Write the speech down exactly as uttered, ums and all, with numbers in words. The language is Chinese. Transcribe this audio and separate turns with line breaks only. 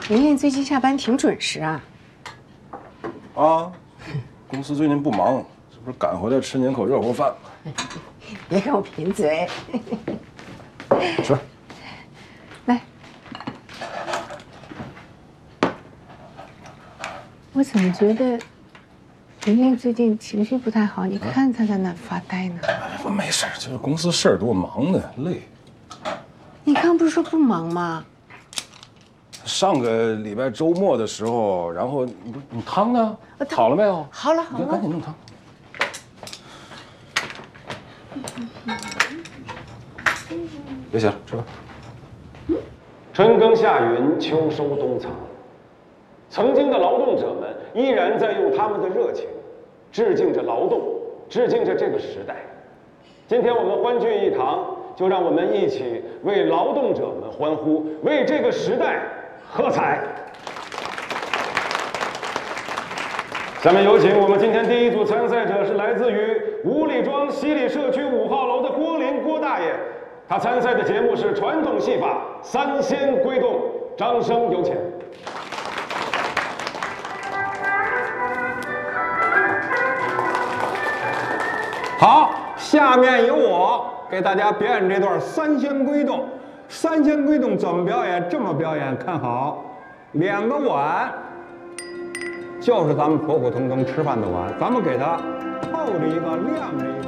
明艳最近下班挺准时啊。
啊，公司最近不忙，这不是赶回来吃年口热乎饭吗？
别跟我贫嘴。
吃。
来。我怎么觉得明艳最近情绪不太好？你看她在那发呆呢。
哎，没事，就是公司事儿多，忙的累。
你刚不是说不忙吗？
上个礼拜周末的时候，然后你不你汤呢？好了没有？
好了好了，
赶紧弄汤。别写了，吃吧。
春耕夏耘，秋收冬藏。曾经的劳动者们依然在用他们的热情，致敬着劳动，致敬着这个时代。今天我们欢聚一堂，就让我们一起为劳动者们欢呼，为这个时代喝彩。下面有请我们今天第一组参赛者是来自于五里庄西里社区五号楼的郭林郭大爷，他参赛的节目是传统戏法《三仙归洞》，掌声有请。
好，下面由我给大家表演这段三仙归洞。三仙归洞怎么表演？这么表演，看好，两个碗就是咱们普普通通吃饭的碗，咱们给它透着一个亮着一个。